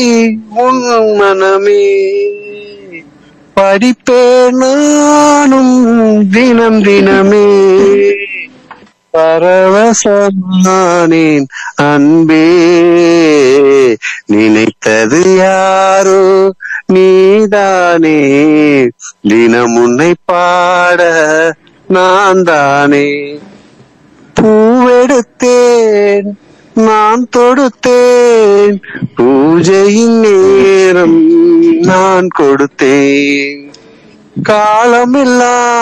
உன் மனமே படிப்பேன் நானும் தினம் தினமே பரவசமானேன் அன்பே நினைத்தது யாரோ நீதானே தினம் உன்னை பாட நான் தானே பூவெடுத்தேன் நான் தொடுத்தேன் பூஜையின் நேரம் நான் கொடுத்தேன் காலமெல்லாம்